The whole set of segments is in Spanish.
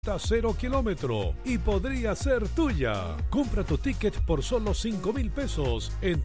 0 kilómetro y podría ser tuya. Compra tu ticket por solo 5,000 pesos en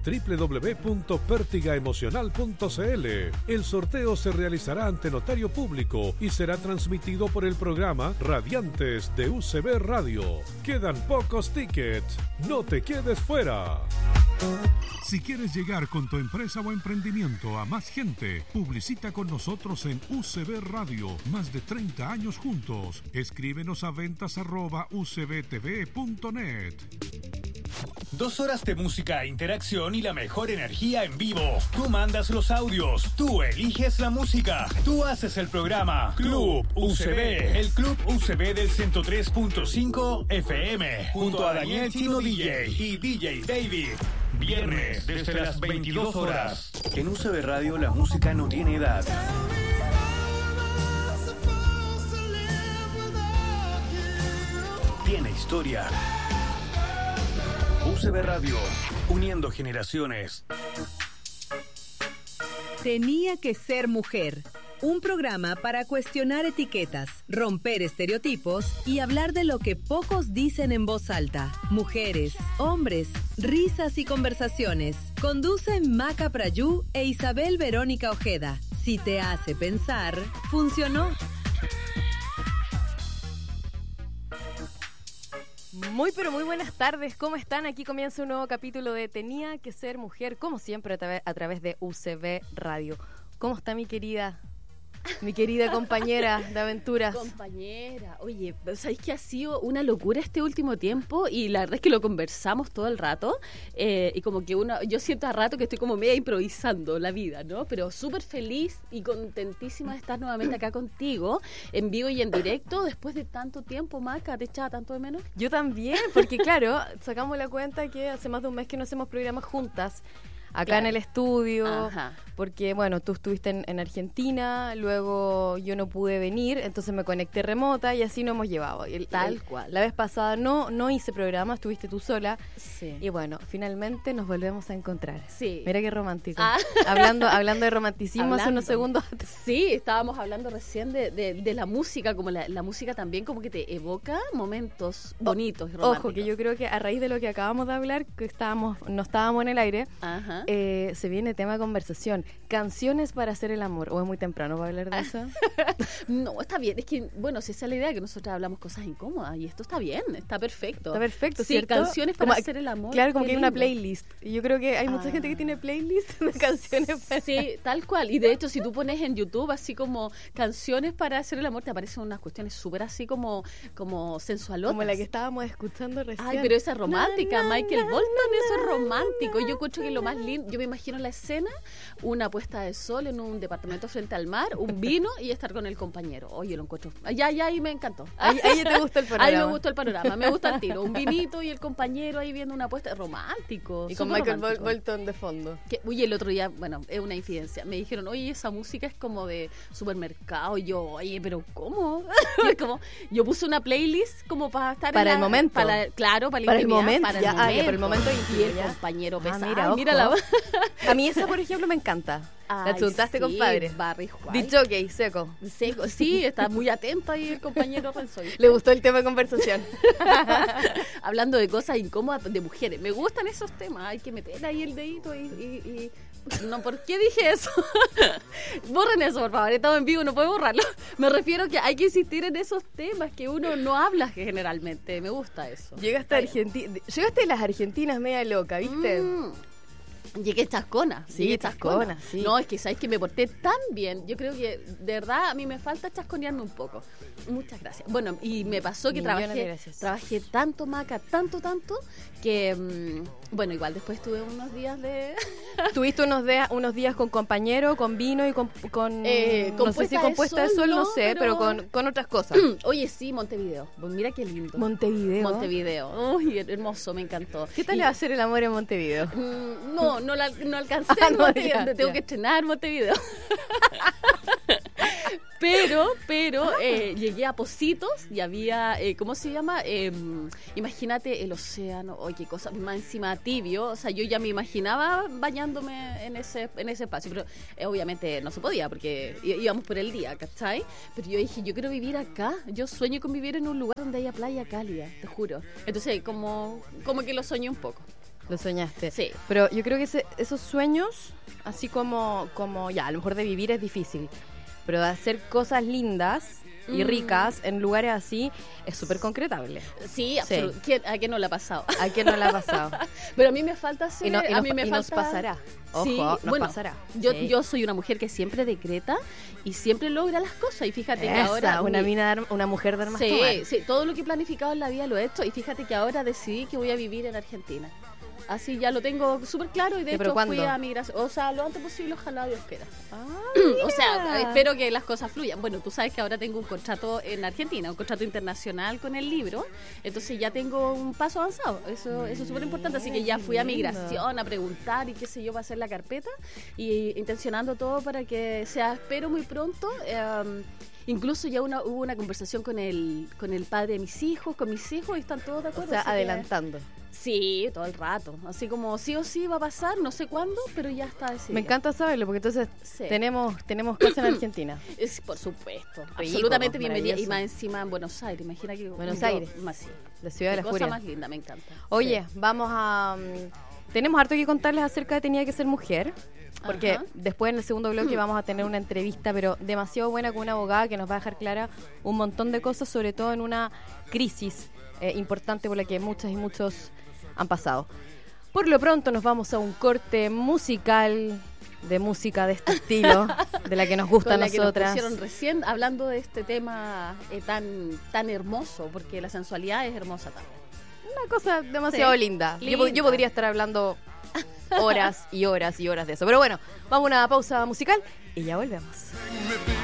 www.pertigaemocional.cl. El sorteo se realizará ante notario público y será transmitido por el programa Radiantes de UCB Radio. Quedan pocos tickets. No te quedes fuera. Si quieres llegar con tu empresa o emprendimiento a más gente, publicita con nosotros en UCB Radio. Más de 30 años juntos. Escríbenos a ventas@ucbtv.net. 2 horas de música e interacción y la mejor energía en vivo. Tú mandas los audios, tú eliges la música, tú haces el programa. Club UCB, el Club UCB del 103.5 FM, junto a Daniel Chino DJ y DJ David. Viernes desde las 22 horas. En UCB Radio la música no tiene edad. Tiene historia. UCB Radio, uniendo generaciones. Tenía que ser mujer. Un programa para cuestionar etiquetas, romper estereotipos y hablar de lo que pocos dicen en voz alta. Mujeres, hombres, risas y conversaciones. Conducen Maca Prayú e Isabel Verónica Ojeda. Si te hace pensar, funcionó. Muy pero muy buenas tardes, ¿cómo están? Aquí comienza un nuevo capítulo de Tenía que ser mujer, como siempre a través de UCB Radio. ¿Cómo está mi querida compañera de aventuras? Compañera, oye, ¿sabéis que ha sido una locura este último tiempo? Y la verdad es que lo conversamos todo el rato, y como que yo siento a rato que estoy como media improvisando la vida, ¿no? Pero súper feliz y contentísima de estar nuevamente acá contigo, en vivo y en directo, después de tanto tiempo. Maca, ¿te echaba tanto de menos? Yo también, porque claro, sacamos la cuenta que hace más de un mes que no hacemos programas juntas, acá claro, en el estudio. Ajá. Porque, bueno, tú estuviste en Argentina, luego yo no pude venir, entonces me conecté remota y así nos hemos llevado. Tal cual. La vez pasada no hice programa, estuviste tú sola. Sí. Y bueno, finalmente nos volvemos a encontrar. Sí. Mira qué romántico. Hablando de romanticismo hace unos segundos. Sí, estábamos hablando recién de la música, como la música también como que te evoca momentos bonitos y románticos. Ojo, que yo creo que a raíz de lo que acabamos de hablar, que no estábamos en el aire, se viene tema de conversación. Canciones para hacer el amor. ¿O es muy temprano para hablar de eso? No, está bien. Es que, bueno, si esa es la idea, que nosotros hablamos cosas incómodas, y esto está bien, está perfecto. Está perfecto, sí, ¿cierto? Canciones para hacer el amor. Claro, como que hay una playlist. Y yo creo que hay mucha gente que tiene playlist de canciones para... Sí, tal cual. Y de hecho, si tú pones en YouTube así como canciones para hacer el amor, te aparecen unas cuestiones súper así como sensualotas. Como la que estábamos escuchando recién. Ay, pero esa es romántica. Michael Bolton, eso es romántico. Yo encuentro que lo más lindo, yo me imagino la escena, una puesta de sol en un departamento frente al mar, un vino y estar con el compañero. Oye, lo encuentro. Ya, ahí me encantó. Ahí te gustó el panorama. Ahí me gustó el panorama, me gusta el tiro. Un vinito y el compañero ahí viendo una puesta romántico. Y con Michael Bolton de fondo. Oye, el otro día, bueno, es una infidencia. Me dijeron, oye, esa música es como de supermercado. Y yo, oye, pero ¿cómo? Como, yo puse una playlist como para estar para el momento. Claro, para el momento. Para el momento y el compañero pesado. Mira a mí esa, por ejemplo, me encanta. Ay, la chuntaste, sí, compadre. Barry White. Dicho ok, seco. Sí, está muy atento ahí el compañero Renzoy. Le gustó el tema de conversación. Hablando de cosas incómodas de mujeres. Me gustan esos temas. Hay que meter ahí el dedito y... No, ¿por qué dije eso? Borren eso, por favor. Estamos en vivo, no puedo borrarlo. Me refiero que hay que insistir en esos temas que uno no habla generalmente. Me gusta eso. Llegaste a las Argentinas media loca, ¿viste? Llegué chascona. Sí, chascona, sí. No, es que sabes que me porté tan bien. Yo creo que, de verdad, a mí me falta chasconearme un poco. Muchas gracias. Bueno, y me pasó que trabajé tanto, Maca, tanto, que, bueno, igual después tuve unos días de... Tuviste unos días con compañero, con vino y con no sé si con puesta de sol, no sé, pero con otras cosas. Oye, sí, Montevideo. Mira qué lindo. Montevideo. Uy, hermoso, me encantó. ¿Qué tal le va a hacer el amor en Montevideo? No alcancé en Montevideo. Tengo que estrenar Montevideo. Pero llegué a Positos y había, ¿cómo se llama? Imagínate el océano, oye, qué cosa, más encima tibio, o sea, yo ya me imaginaba bañándome en ese espacio, pero obviamente no se podía porque íbamos por el día, ¿cachai? Pero yo dije, yo quiero vivir acá, yo sueño con vivir en un lugar donde haya playa cálida, te juro. Entonces, como que lo soñé un poco. Lo soñaste. Sí. Pero yo creo que esos sueños, así como ya, a lo mejor de vivir es difícil, pero de hacer cosas lindas y ricas en lugares así es súper concretable. Sí, absolutamente. ¿A quién no le ha pasado? ¿A quién no le ha pasado? Pero a mí me falta hacer... nos pasará. Ojo, sí, nos pasará. Yo soy una mujer que siempre decreta y siempre logra las cosas. Y fíjate que ahora... Una mujer de armas tomar. Sí, todo lo que he planificado en la vida lo he hecho. Y fíjate que ahora decidí que voy a vivir en Argentina. Así ya lo tengo súper claro y de hecho fui a migración. O sea, lo antes posible, ojalá Dios quiera. O sea, espero que las cosas fluyan. Bueno, tú sabes que ahora tengo un contrato en Argentina, un contrato internacional con el libro. Entonces ya tengo un paso avanzado. Eso es súper importante. Así que ya fui a migración a preguntar y qué sé yo, para hacer la carpeta. Y intencionando todo para que sea, espero muy pronto. Incluso ya hubo una conversación con el padre de mis hijos, con mis hijos, y están todos de acuerdo. O sea, adelantando. Sí, todo el rato. Así como sí o sí va a pasar, no sé cuándo, pero ya está decidido. Me encanta saberlo, porque entonces tenemos casa en Argentina. Por supuesto. Rico, absolutamente bienvenida. Y más encima en Buenos Aires. Imagina que... Buenos Aires. Más, sí. La ciudad de la furia. Cosa más linda, me encanta. Oye, vamos a... tenemos harto que contarles acerca de Tenía que ser mujer. Porque después en el segundo bloque vamos a tener una entrevista, pero demasiado buena, con una abogada que nos va a dejar clara un montón de cosas, sobre todo en una crisis importante por la que muchas y muchos han pasado. Por lo pronto nos vamos a un corte musical, de música de este estilo, de la que nos gusta a nosotras. Que nos pusieron recién hablando de este tema tan hermoso, porque la sensualidad es hermosa también. Una cosa demasiado linda. Yo podría estar hablando horas y horas y horas de eso. Pero bueno, vamos a una pausa musical y ya volvemos.